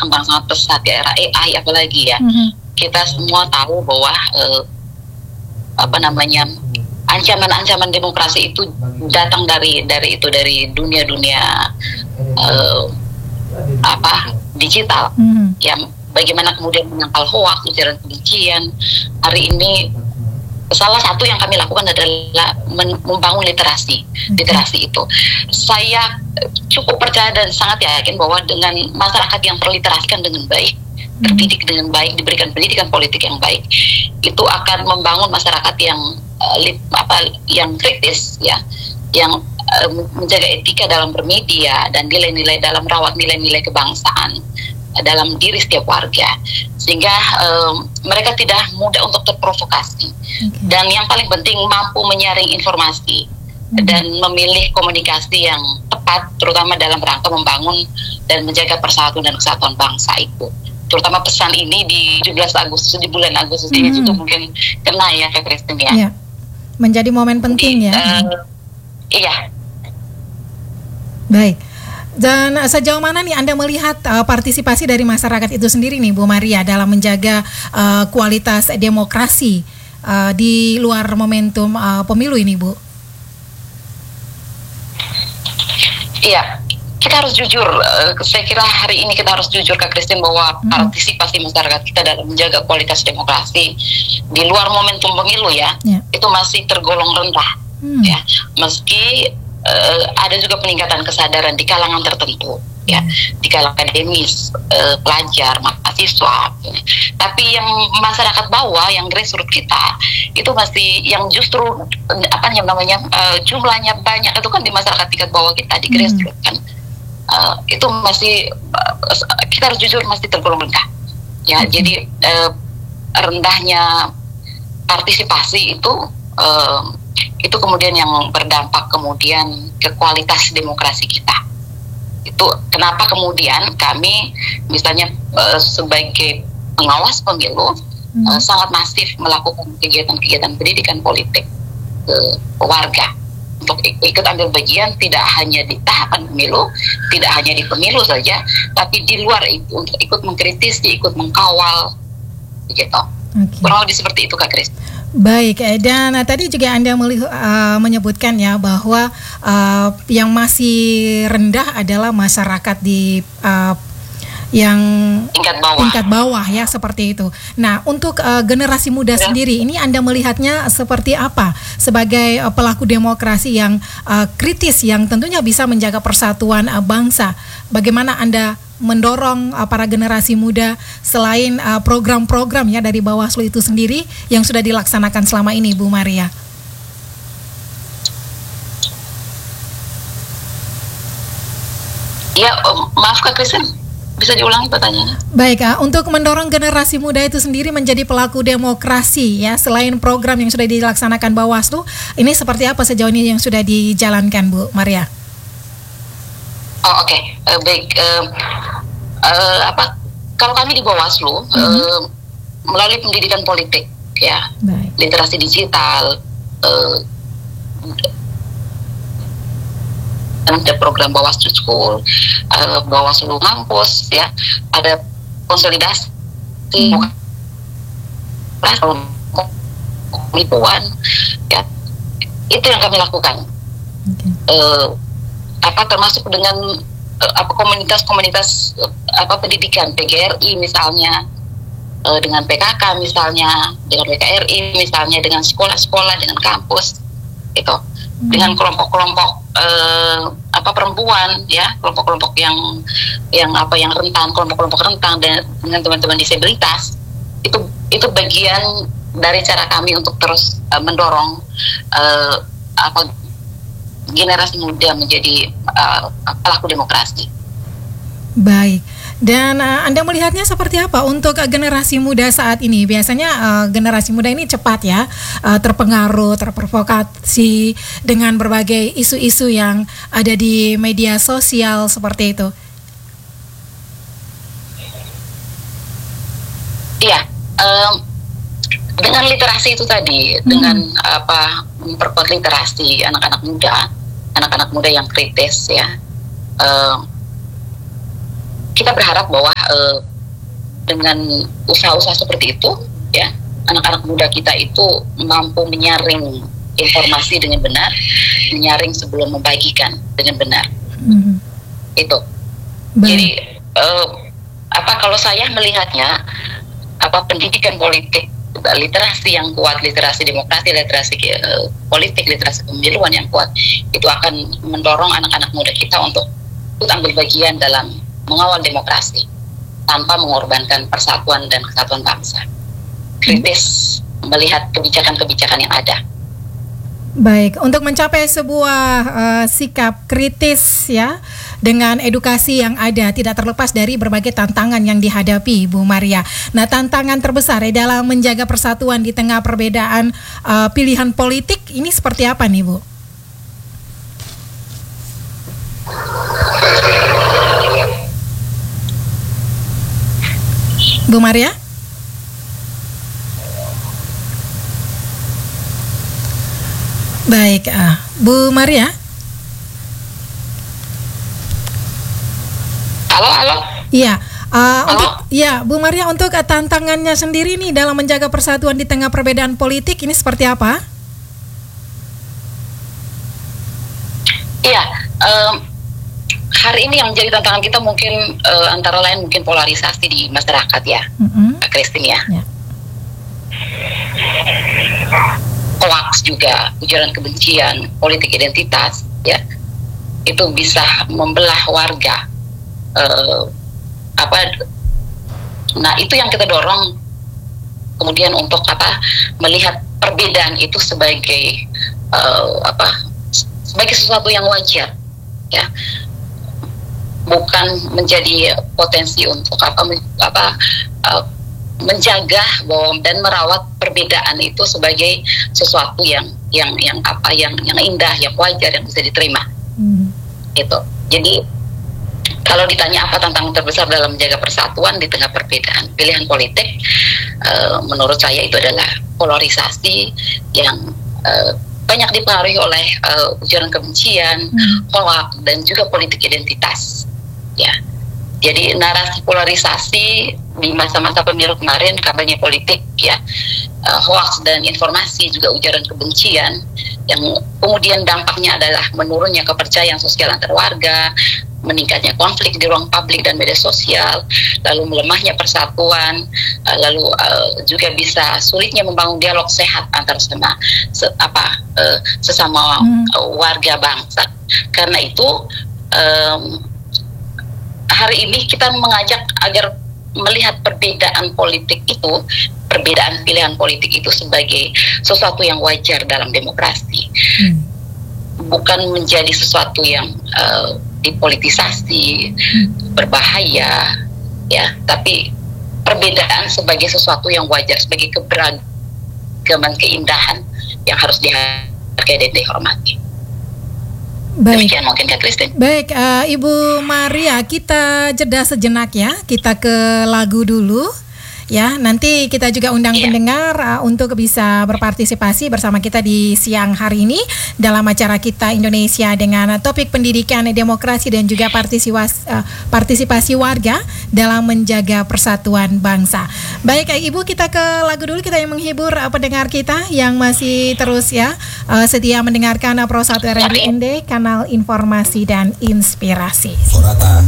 berkembang sangat pesat ya, era AI apalagi ya. Kita semua tahu bahwa ancaman-ancaman demokrasi itu datang dari dunia-dunia digital. Ya, bagaimana kemudian menangkal hoax, ujaran kebencian. Hari ini salah satu yang kami lakukan adalah membangun literasi itu. Saya cukup percaya dan sangat yakin bahwa dengan masyarakat yang terliterasikan dengan baik, terdidik dengan baik, diberikan pendidikan politik yang baik, itu akan membangun masyarakat yang kritis ya, yang menjaga etika dalam bermedia dan nilai-nilai dalam merawat nilai-nilai kebangsaan dalam diri setiap warga, sehingga mereka tidak mudah untuk terprovokasi. Dan yang paling penting mampu menyaring informasi dan memilih komunikasi yang tepat, terutama dalam rangka membangun dan menjaga persatuan dan kesatuan bangsa itu. Terutama pesan ini di 17 Agustus, di bulan Agustus ini juga mungkin kena ya Kak Christine ya. Ya. Menjadi momen penting ya. Iya. Baik. Dan sejauh mana nih Anda melihat partisipasi dari masyarakat itu sendiri nih Bu Maria dalam menjaga kualitas demokrasi di luar momentum pemilu ini Bu? Iya, kita harus jujur. Saya kira hari ini kita harus jujur Kak Christine bahwa partisipasi masyarakat kita dalam menjaga kualitas demokrasi di luar momentum pemilu itu masih tergolong rendah. Ya, meski ada juga peningkatan kesadaran di kalangan tertentu ya, di kalangan akademis, pelajar, mahasiswa. Tapi yang masyarakat bawah, yang grassroots kita itu masih yang justru jumlahnya banyak itu kan di masyarakat tingkat bawah kita di grassroots kan. Itu masih kita harus jujur masih tergolong rendah. Ya, jadi rendahnya partisipasi itu kemudian yang berdampak kemudian ke kualitas demokrasi kita. Itu kenapa kemudian kami misalnya sebagai pengawas pemilu sangat masif melakukan kegiatan-kegiatan pendidikan politik ke warga untuk ikut ambil bagian tidak hanya di tahapan pemilu, tidak hanya di pemilu saja, tapi di luar itu untuk ikut mengkritisi, ikut mengkawal begitu. Kurang lebih seperti itu Kak Kris. Baik, dan tadi juga Anda menyebutkan ya bahwa yang masih rendah adalah masyarakat di yang tingkat bawah ya, seperti itu. Nah, untuk generasi muda sendiri ini Anda melihatnya seperti apa sebagai pelaku demokrasi yang kritis yang tentunya bisa menjaga persatuan bangsa? Bagaimana Anda mendorong para generasi muda selain program-program ya dari Bawaslu itu sendiri yang sudah dilaksanakan selama ini, Bu Maria? Ya, maaf Kak Kristen, bisa diulangi pertanyaannya? Baik, untuk mendorong generasi muda itu sendiri menjadi pelaku demokrasi ya, selain program yang sudah dilaksanakan Bawaslu, ini seperti apa sejauh ini yang sudah dijalankan, Bu Maria? Oh, oke. Baik. Kalau kami di Bawaslu melalui pendidikan politik ya, literasi digital, ada program Bawaslu School, Bawaslu Ngampus ya, ada konsolidasi penipuan ya, itu yang kami lakukan. Termasuk dengan komunitas-komunitas pendidikan PGRI misalnya, dengan PKK misalnya, dengan PKRI misalnya, dengan sekolah-sekolah, dengan kampus itu, dengan kelompok-kelompok perempuan ya, kelompok-kelompok yang rentan, kelompok-kelompok rentan, dan dengan teman-teman disabilitas. Itu bagian dari cara kami untuk terus mendorong generasi muda menjadi pelaku demokrasi. Baik. Dan Anda melihatnya seperti apa untuk generasi muda saat ini? Biasanya generasi muda ini cepat ya terpengaruh, terprovokasi dengan berbagai isu-isu yang ada di media sosial seperti itu. Iya, dengan literasi itu tadi, dengan memperkuat literasi anak-anak muda yang kritis ya. Kita berharap bahwa dengan usaha-usaha seperti itu, ya, anak-anak muda kita itu mampu menyaring informasi dengan benar, menyaring sebelum membagikan dengan benar. Itu. Jadi kalau saya melihatnya, pendidikan politik, literasi yang kuat, literasi demokrasi, literasi politik, literasi pemiluan yang kuat, itu akan mendorong anak-anak muda kita untuk ikut ambil bagian dalam mengawal demokrasi tanpa mengorbankan persatuan dan kesatuan bangsa. Kritis melihat kebijakan-kebijakan yang ada. Baik, untuk mencapai sebuah sikap kritis ya dengan edukasi yang ada, tidak terlepas dari berbagai tantangan yang dihadapi, Bu Maria. Nah, tantangan terbesar dalam menjaga persatuan di tengah perbedaan pilihan politik ini seperti apa nih, Bu? Bu Maria? Baik, Bu Maria. Halo. Iya, Bu Maria, untuk tantangannya sendiri nih dalam menjaga persatuan di tengah perbedaan politik ini seperti apa? Iya, hari ini yang menjadi tantangan kita mungkin antara lain mungkin polarisasi di masyarakat ya, Kak Christine ya. Hoax juga, ujaran kebencian, politik identitas, ya, itu bisa membelah warga. Nah, itu yang kita dorong kemudian untuk melihat perbedaan itu sebagai sebagai sesuatu yang wajar, ya, bukan menjadi potensi untuk menjaga dan merawat perbedaan itu sebagai sesuatu yang indah, yang wajar, yang bisa diterima. Gitu. Jadi kalau ditanya apa tantangan terbesar dalam menjaga persatuan di tengah perbedaan pilihan politik, menurut saya itu adalah polarisasi yang banyak dipengaruhi oleh ujaran kebencian, hoax, dan juga politik identitas. Ya. Jadi narasi polarisasi di masa-masa pemilu kemarin, kampanye politik, ya, hoax dan informasi, juga ujaran kebencian, yang kemudian dampaknya adalah menurunnya kepercayaan sosial antar warga, meningkatnya konflik di ruang publik dan media sosial, lalu melemahnya persatuan, lalu juga bisa sulitnya membangun dialog sehat antar sesama warga bangsa. Karena itu hari ini kita mengajak agar melihat perbedaan politik itu, perbedaan pilihan politik itu sebagai sesuatu yang wajar dalam demokrasi, bukan menjadi sesuatu yang dipolitisasi, berbahaya, ya, tapi perbedaan sebagai sesuatu yang wajar, sebagai keberagaman, keindahan yang harus dihargai dan dihormati. Baik. Demikian mungkin Kak Christine. Baik, Ibu Maria, kita jeda sejenak ya, kita ke lagu dulu. Ya, nanti kita juga undang pendengar untuk bisa berpartisipasi bersama kita di siang hari ini dalam acara kita Indonesia dengan topik pendidikan, demokrasi, dan juga partisipasi warga dalam menjaga persatuan bangsa. Baik, Ibu, kita ke lagu dulu, kita yang menghibur pendengar kita yang masih terus setia mendengarkan Pro 1 RRI ND, kanal informasi dan inspirasi.